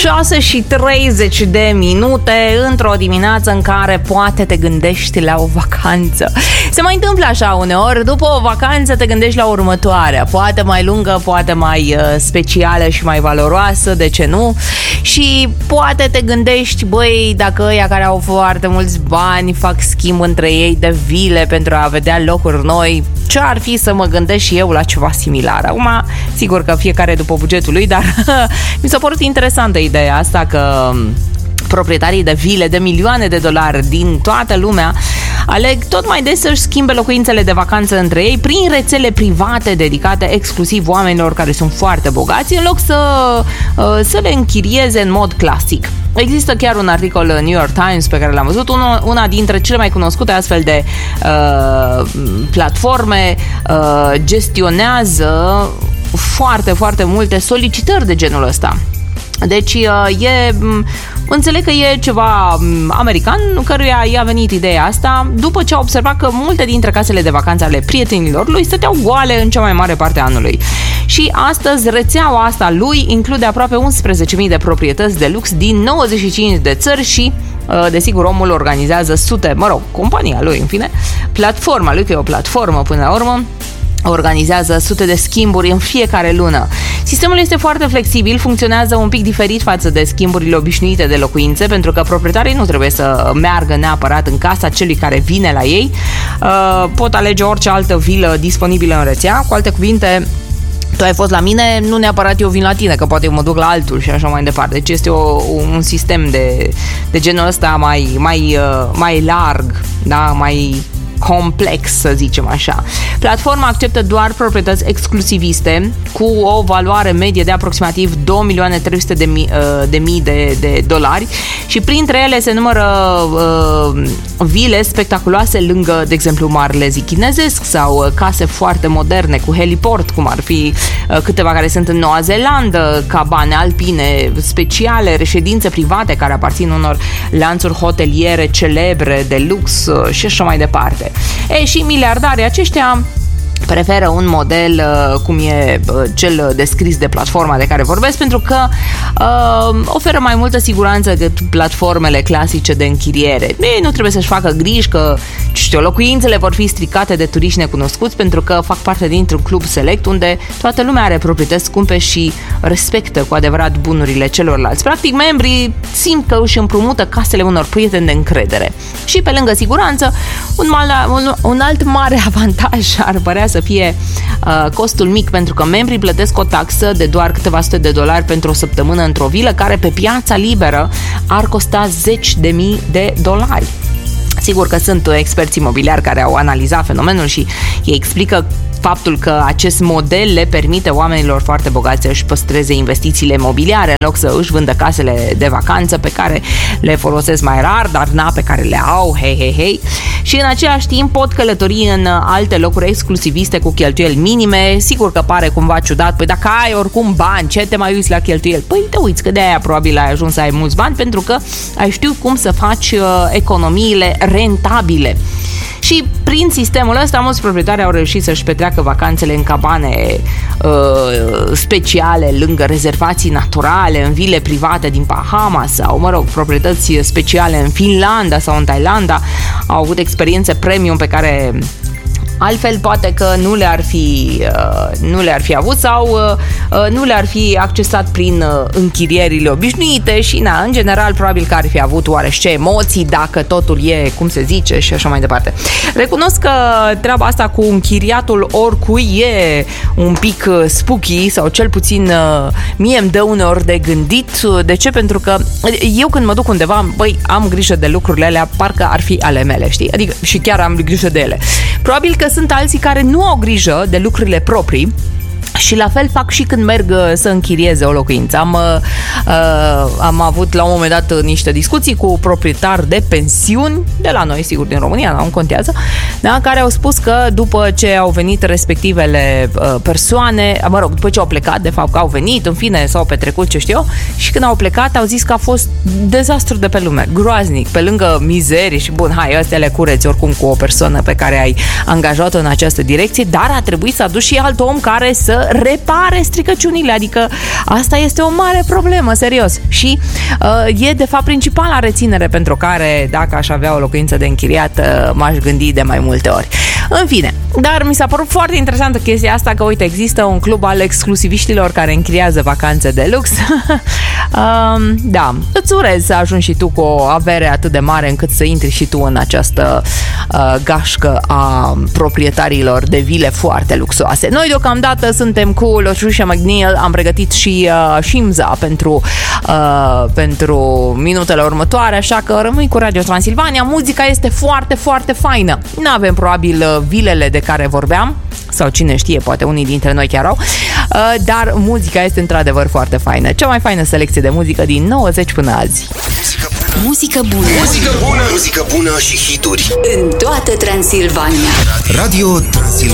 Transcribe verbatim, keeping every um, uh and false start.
șase și treizeci de minute într-o dimineață în care poate te gândești la o vacanță. Se mai întâmplă așa uneori, după o vacanță te gândești la următoarea, poate mai lungă, poate mai uh, specială și mai valoroasă, de ce nu? Și poate te gândești, băi, dacă ăia care au foarte mulți bani fac schimb între ei de vile pentru a vedea locuri noi, ce ar fi să mă gândesc și eu la ceva similar? Acum, sigur că fiecare după bugetul lui, dar mi s-a părut interesantă ideea asta că proprietarii de vile de milioane de dolari din toată lumea aleg tot mai des să-și schimbe locuințele de vacanță între ei prin rețele private dedicate exclusiv oamenilor care sunt foarte bogați, în loc să, să le închirieze în mod clasic. Există chiar un articol în New York Times pe care l-am văzut, una dintre cele mai cunoscute astfel de uh, platforme uh, gestionează foarte, foarte multe solicitări de genul ăsta. Deci e, înțeleg că e ceva american căruia i-a venit ideea asta după ce a observat că multe dintre casele de vacanță ale prietenilor lui stăteau goale în cea mai mare parte a anului. Și astăzi rețeaua asta lui include aproape unsprezece mii de proprietăți de lux din nouăzeci și cinci de țări și desigur omul organizează sute, mă rog, compania lui, în fine, platforma lui, că e o platformă până la urmă, organizează sute de schimburi în fiecare lună. Sistemul este foarte flexibil, funcționează un pic diferit față de schimburile obișnuite de locuințe, pentru că proprietarii nu trebuie să meargă neapărat în casa celui care vine la ei. Pot alege orice altă vilă disponibilă în rețea. Cu alte cuvinte, tu ai fost la mine, nu neapărat eu vin la tine, că poate eu mă duc la altul și așa mai departe. Deci este o, un sistem de, de genul ăsta mai, mai, mai larg, da? Mai complex, să zicem așa. Platforma acceptă doar proprietăți exclusiviste cu o valoare medie de aproximativ două milioane trei sute de mii de, mii de, de dolari și printre ele se numără uh, vile spectaculoase lângă, de exemplu, Marele Zid Chinezesc sau uh, case foarte moderne cu heliport, cum ar fi uh, câteva care sunt în Noua Zeelandă, cabane alpine speciale, reședințe private care aparțin unor lanțuri hoteliere celebre de lux uh, și așa mai departe. E, și miliardarii aceștia preferă un model uh, cum e uh, cel descris de platforma de care vorbesc, pentru că uh, oferă mai multă siguranță decât platformele clasice de închiriere. Ei nu trebuie să-și facă griji că, știu, locuințele vor fi stricate de turiști necunoscuți, pentru că fac parte dintr-un club select unde toată lumea are proprietăți scumpe și respectă cu adevărat bunurile celorlalți. Practic, membrii simt că își împrumută casele unor prieteni de încredere. Și pe lângă siguranță, un, mal, un, un alt mare avantaj ar părea să fie uh, costul mic, pentru că membrii plătesc o taxă de doar câteva sute de dolari pentru o săptămână într-o vilă care pe piața liberă ar costa zeci de mii de dolari. Sigur că sunt experți imobiliari care au analizat fenomenul și ei explică faptul că acest model le permite oamenilor foarte bogați să-și păstreze investițiile imobiliare în loc să își vândă casele de vacanță pe care le folosesc mai rar, dar na, pe care le au, hei, hei, hei. Și în același timp pot călători în alte locuri exclusiviste cu cheltuieli minime. Sigur că pare cumva ciudat, păi dacă ai oricum bani, ce te mai uiți la cheltuieli? Păi te uiți că de aia probabil ai ajuns să ai mulți bani, pentru că ai știut cum să faci uh, economiile rentabile. Și prin sistemul ăsta mulți proprietari au reușit să-și petreacă vacanțele în cabane uh, speciale, lângă rezervații naturale, în vile private din Bahama sau, mă rog, proprietăți speciale în Finlanda sau în Thailanda. Au avut experiențe premium pe care altfel poate că nu le-ar fi, uh, nu le-ar fi avut sau uh, nu le-ar fi accesat prin uh, închirierile obișnuite și, na, în general, probabil că ar fi avut oarește emoții dacă totul e, cum se zice, și așa mai departe. Recunosc că treaba asta cu închiriatul oricui e un pic uh, spooky sau cel puțin uh, mie îmi dă uneori de gândit. De ce? Pentru că eu când mă duc undeva, băi, am grijă de lucrurile alea, parcă ar fi ale mele, știi? Adică și chiar am grijă de ele. Probabil că sunt alții care nu au grijă de lucrurile proprii și la fel fac și când merg să închirieze o locuință. Am, uh, am avut la un moment dat niște discuții cu proprietari de pensiuni de la noi, sigur, din România, nu contează, da, care au spus că după ce au venit respectivele uh, persoane, mă rog, după ce au plecat, de fapt că au venit, în fine, s-au petrecut, ce știu eu, și când au plecat au zis că a fost dezastru de pe lume, groaznic, pe lângă mizerie și bun, hai, astea le cureți oricum cu o persoană pe care ai angajat-o în această direcție, dar a trebuit să aduci și alt om care să repare stricăciunile, adică asta este o mare problemă, serios. Și uh, e de fapt principala reținere pentru care, dacă aș avea o locuință de închiriat, uh, m-aș gândi de mai multe ori. În fine, dar mi s-a părut foarte interesantă chestia asta, că uite, există un club al exclusiviștilor care închiriază vacanțe de lux. uh, da, îți urez să ajungi și tu cu o avere atât de mare încât să intri și tu în această uh, gașcă a proprietarilor de vile foarte luxoase. Noi deocamdată suntem cu Lășușa McNeil, am pregătit și uh, Shimza pentru, uh, pentru minutele următoare, așa că rămâi cu Radio Transilvania. Muzica este foarte, foarte faină. Nu avem probabil vilele de care vorbeam, sau cine știe, poate unii dintre noi chiar au, uh, dar muzica este într-adevăr foarte faină. Cea mai faină selecție de muzică din nouăzeci până azi. Muzică bună. Muzică bună. Muzică bună și hituri în toată Transilvania. Radio Transilvania.